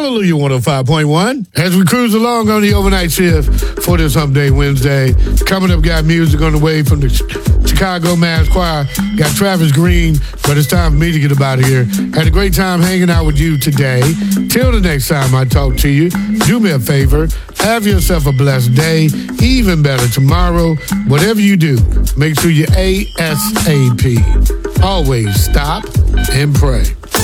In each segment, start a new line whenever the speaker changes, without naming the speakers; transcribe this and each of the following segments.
Hallelujah 105.1. As we cruise along on the overnight shift for this Hump Day Wednesday, coming up, got music on the way from the Chicago Mass Choir. Got Travis Green, but it's time for me to get up out of here. Had a great time hanging out with you today. Till the next time I talk to you, do me a favor. Have yourself a blessed day. Even better tomorrow. Whatever you do, make sure you ASAP. Always stop and pray.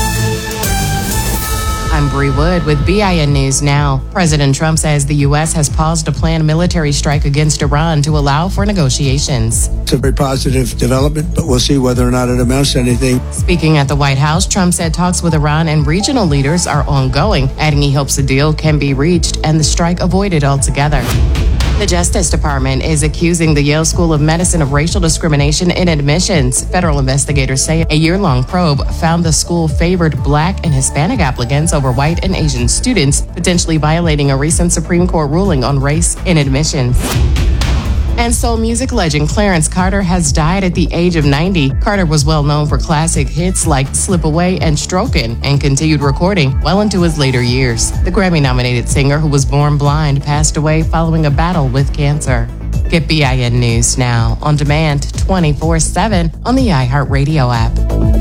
I'm Bree Wood with BIN News Now. President Trump says the U.S. has paused a planned military strike against Iran to allow for negotiations.
It's a very positive development, but we'll see whether or not it amounts to anything.
Speaking at the White House, Trump said talks with Iran and regional leaders are ongoing, adding he hopes a deal can be reached and the strike avoided altogether. The Justice Department is accusing the Yale School of Medicine of racial discrimination in admissions. Federal investigators say a year-long probe found the school favored Black and Hispanic applicants over white and Asian students, potentially violating a recent Supreme Court ruling on race in admissions. And soul music legend Clarence Carter has died at the age of 90. Carter was well known for classic hits like Slip Away and Strokin', and continued recording well into his later years. The Grammy-nominated singer, who was born blind, passed away following a battle with cancer. Get BIN News Now on demand 24/7 on the iHeartRadio app.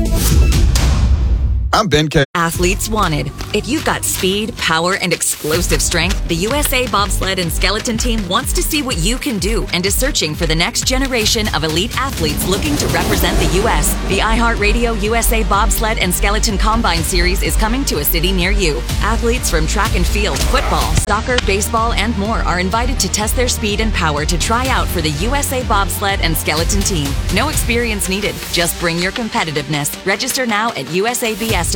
I'm Ben K.
Athletes wanted. If you've got speed, power, and explosive strength, the USA Bobsled and Skeleton Team wants to see what you can do and is searching for the next generation of elite athletes looking to represent the U.S. The iHeartRadio USA Bobsled and Skeleton Combine Series is coming to a city near you. Athletes from track and field, football, soccer, baseball, and more are invited to test their speed and power to try out for the USA Bobsled and Skeleton Team. No experience needed. Just bring your competitiveness. Register now at usabs.com.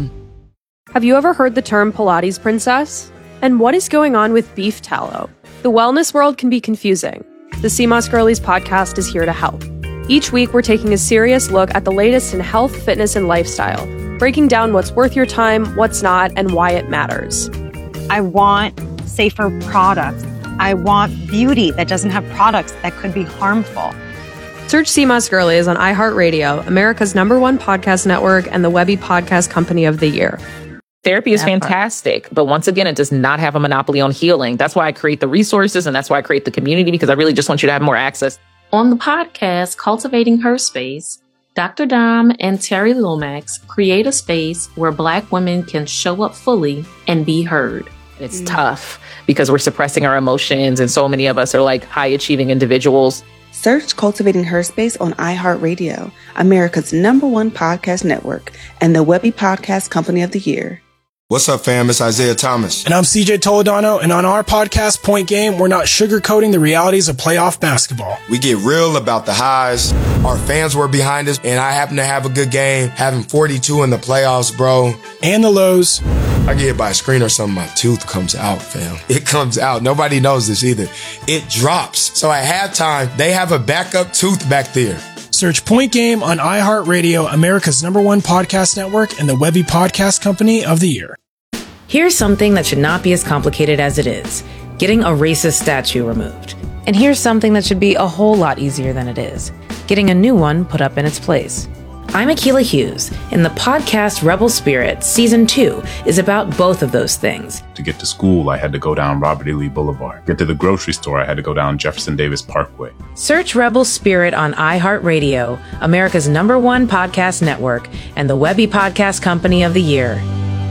Have you ever heard the term Pilates princess? And what is going on with beef tallow? The wellness world can be confusing. The CMOS Girlies podcast is here to help. Each week, we're taking a serious look at the latest in health, fitness, and lifestyle, breaking down what's worth your time, what's not, and why it matters.
I want safer products. I want beauty that doesn't have products that could be harmful.
Search CMOS Girlies on iHeartRadio, America's #1 podcast network, and the Webby Podcast Company of the Year.
Therapy is fantastic, but once again, it does not have a monopoly on healing. That's why I create the resources, and that's why I create the community, because I really just want you to have more access.
On the podcast, Cultivating Her Space, Dr. Dom and Terry Lomax create a space where Black women can show up fully and be heard.
It's tough because we're suppressing our emotions, and so many of us are like high-achieving individuals.
Search Cultivating Her Space on iHeartRadio, America's #1 podcast network, and the Webby Podcast Company of the Year.
What's up, fam? It's Isaiah Thomas.
And I'm CJ Toledano, and on our podcast, Point Game, we're not sugarcoating the realities of playoff basketball.
We get real about the highs. Our fans were behind us, and I happen to have a good game, having 42 in the playoffs, bro.
And the lows.
I get hit by a screen or something, my tooth comes out, fam. It comes out. Nobody knows this either. It drops. So at halftime, they have a backup tooth back there.
Search Point Game on iHeartRadio, America's #1 podcast network, and the Webby Podcast Company of the Year.
Here's something that should not be as complicated as it is: getting a racist statue removed. And here's something that should be a whole lot easier than it is: getting a new one put up in its place. I'm Akilah Hughes, and the podcast Rebel Spirit Season 2 is about both of those things.
To get to school, I had to go down Robert E. Lee Boulevard. Get to the grocery store, I had to go down Jefferson Davis Parkway.
Search Rebel Spirit on iHeartRadio, America's #1 podcast network, and the Webby Podcast Company of the Year.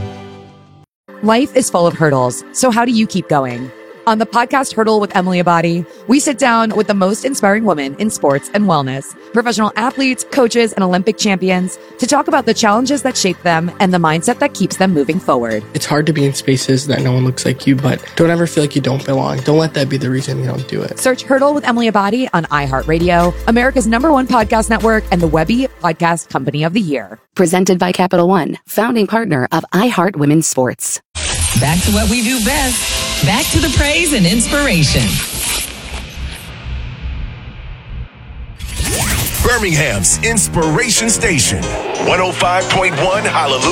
Life is full of hurdles, so how do you keep going? On the podcast Hurdle with Emily Abadi, we sit down with the most inspiring women in sports and wellness, professional athletes, coaches, and Olympic champions to talk about the challenges that shape them and the mindset that keeps them moving forward.
It's hard to be in spaces that no one looks like you, but don't ever feel like you don't belong. Don't let that be the reason you don't do it.
Search Hurdle with Emily Abadi on iHeartRadio, America's #1 podcast network, and the Webby Podcast Company of the Year.
Presented by Capital One, founding partner of iHeart Women's Sports.
Back to what we do best. Back to the praise and inspiration.
Birmingham's Inspiration Station, 105.1 Hallelujah.